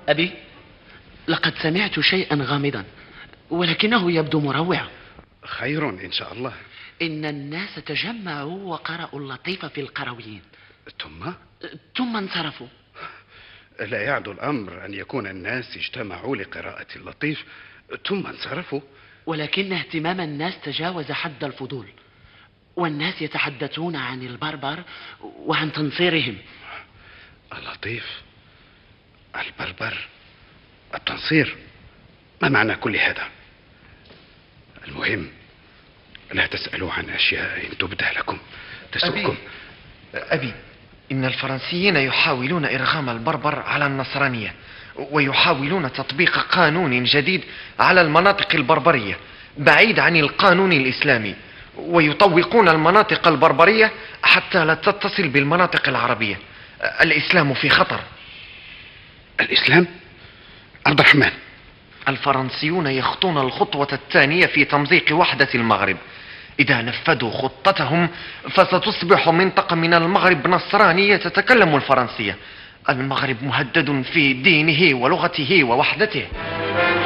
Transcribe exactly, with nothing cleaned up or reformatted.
أبي، لقد سمعت شيئا غامضا ولكنه يبدو مروعا. خير إن شاء الله. إن الناس تجمعوا وقرأوا اللطيف في القرويين ثم ثم انصرفوا. لا يعدو الأمر أن يكون الناس اجتمعوا لقراءة اللطيف ثم انصرفوا، ولكن اهتمام الناس تجاوز حد الفضول، والناس يتحدثون عن البربر وعن تنصيرهم. اللطيف، البربر، التنصير، ما معنى كل هذا؟ المهم لا تسألوا عن أشياء إن تبدأ لكم تسؤكم. أبي. أبي، إن الفرنسيين يحاولون إرغام البربر على النصرانية، ويحاولون تطبيق قانون جديد على المناطق البربرية بعيد عن القانون الإسلامي، ويطوقون المناطق البربرية حتى لا تتصل بالمناطق العربية. الإسلام في خطر. الإسلام؟ عبد الرحمن، الفرنسيون يخطون الخطوة الثانية في تمزيق وحدة المغرب. إذا نفذوا خطتهم فستصبح منطقة من المغرب نصرانية تتكلم الفرنسية. المغرب مهدد في دينه ولغته ووحدته.